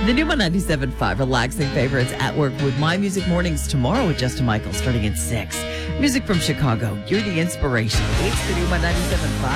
The new 97.5 relaxing favorites at work with My Music Mornings tomorrow with Justin Michael starting at 6. Music from Chicago. You're the inspiration. It's the new 97.5.